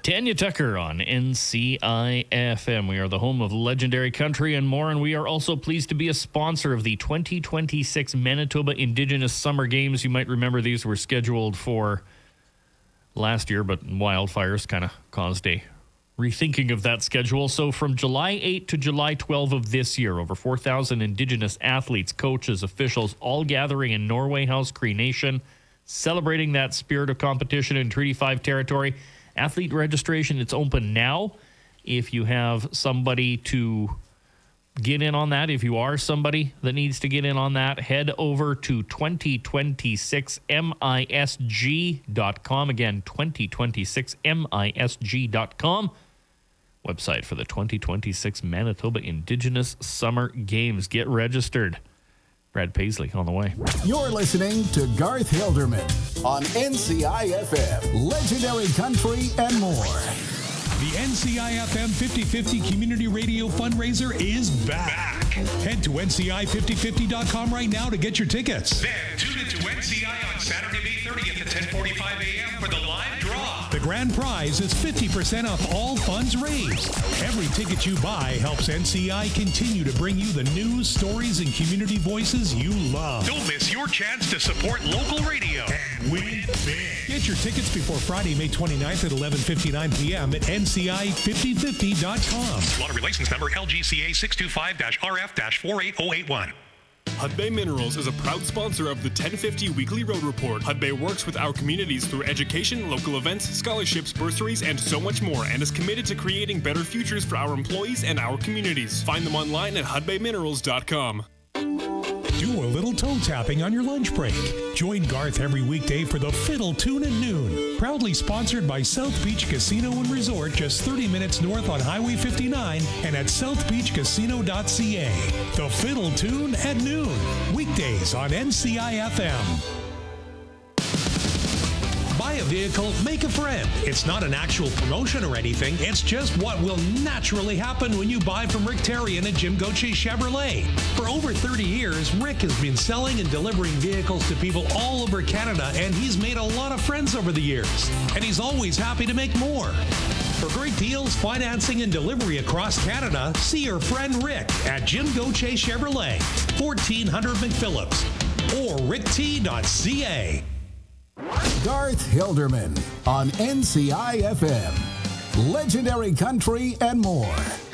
Tanya Tucker on NCIFM. We are the home of legendary country and more, and we are also pleased to be a sponsor of the 2026 Manitoba Indigenous Summer Games. You might remember these were scheduled for last year, but wildfires kind of caused a rethinking of that schedule. So from July 8 to July 12 of this year, over 4,000 Indigenous athletes, coaches, officials, all gathering in Norway House Cree Nation, celebrating that spirit of competition in Treaty 5 territory. Athlete registration, it's open now. If you have somebody to get in on that, if you are somebody that needs to get in on that, head over to 2026misg.com. Again, 2026misg.com. Website for the 2026 Manitoba Indigenous Summer Games. Get registered. Brad Paisley on the way. You're listening to Garth Hilderman on NCIFM, legendary country and more. The NCIFM 50/50 Community Radio Fundraiser is back. Head to NCI5050.com right now to get your tickets. Then tune into NCI on Saturday, May 30th at 10:45 a.m. for the live draw. The grand prize is 50% off all funds raised. Every ticket you buy helps NCI continue to bring you the news, stories, and community voices you love. Don't miss your chance to support local radio and win big. Get your tickets before Friday, May 29th at 11:59 p.m. at NCI5050.com. Lottery license number LGCA 625-RF-48081. Hudbay Minerals is a proud sponsor of the 1050 Weekly Road Report. Hudbay works with our communities through education, local events, scholarships, bursaries, and so much more, and is committed to creating better futures for our employees and our communities. Find them online at hudbayminerals.com. Do a little toe tapping on your lunch break. Join Garth every weekday for the Fiddle Tune at noon. Proudly sponsored by South Beach Casino and Resort, just 30 minutes north on Highway 59 and at southbeachcasino.ca. The Fiddle Tune at noon. Weekdays on NCIFM. Buy a vehicle, make a friend. It's not an actual promotion or anything. It's just what will naturally happen when you buy from Rick Terrian at Jim Gauthier Chevrolet. For over 30 years, Rick has been selling and delivering vehicles to people all over Canada, and he's made a lot of friends over the years. And he's always happy to make more. For great deals, financing, and delivery across Canada, see your friend Rick at Jim Gauthier Chevrolet, 1400 McPhillips, or rickt.ca. Garth Hilderman on NCIFM, legendary country and more.